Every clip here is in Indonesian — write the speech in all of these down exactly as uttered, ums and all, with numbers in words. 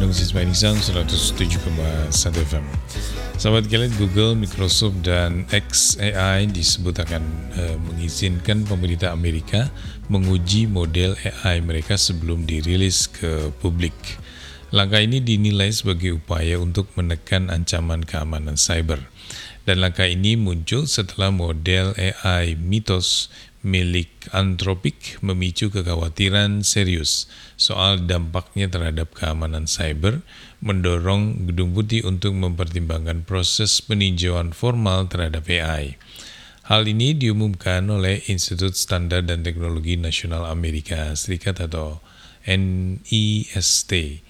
frekuensi Smiling Sound seratus tujuh koma satu F M. Sahabat kalian, Google, Microsoft, dan xAI disebut akan uh, mengizinkan pemerintah Amerika menguji model A I mereka sebelum dirilis ke publik. Langkah ini dinilai sebagai upaya untuk menekan ancaman keamanan cyber. Dan langkah ini muncul setelah model A I Mythos milik Anthropic memicu kekhawatiran serius soal dampaknya terhadap keamanan cyber, mendorong Gedung Putih untuk mempertimbangkan proses peninjauan formal terhadap A I. Hal ini diumumkan oleh Institut Standar dan Teknologi Nasional Amerika Serikat atau N I S T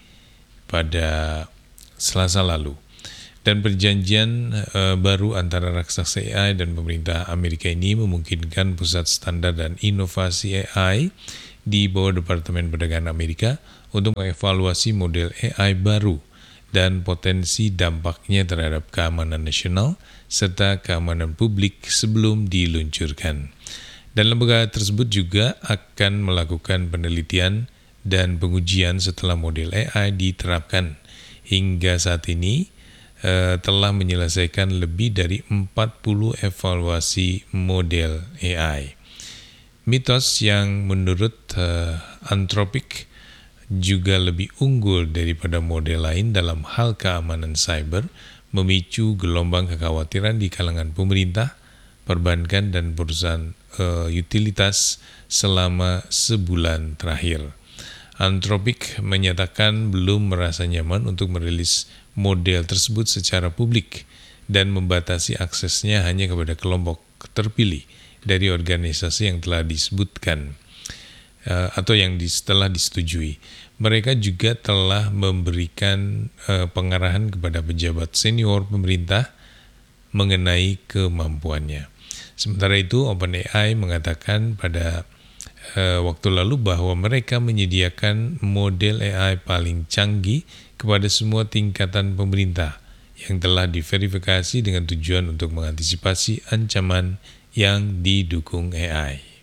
pada Selasa lalu. Dan perjanjian uh, baru antara raksasa A I dan pemerintah Amerika ini memungkinkan Pusat Standar dan Inovasi A I di bawah Departemen Perdagangan Amerika untuk mengevaluasi model A I baru dan potensi dampaknya terhadap keamanan nasional serta keamanan publik sebelum diluncurkan. Dan lembaga tersebut juga akan melakukan penelitian dan pengujian setelah model A I diterapkan. Hingga saat ini, Uh, telah menyelesaikan lebih dari empat puluh evaluasi model A I. Mythos yang menurut uh, Anthropic juga lebih unggul daripada model lain dalam hal keamanan cyber, memicu gelombang kekhawatiran di kalangan pemerintah, perbankan, dan perusahaan uh, utilitas selama sebulan terakhir. Anthropic menyatakan belum merasa nyaman untuk merilis model tersebut secara publik dan membatasi aksesnya hanya kepada kelompok terpilih dari organisasi yang telah disebutkan uh, atau yang di, telah disetujui. Mereka juga telah memberikan uh, pengarahan kepada pejabat senior pemerintah mengenai kemampuannya. Sementara itu, OpenAI mengatakan pada uh, waktu lalu bahwa mereka menyediakan model A I paling canggih kepada semua tingkatan pemerintah yang telah diverifikasi dengan tujuan untuk mengantisipasi ancaman yang didukung A I.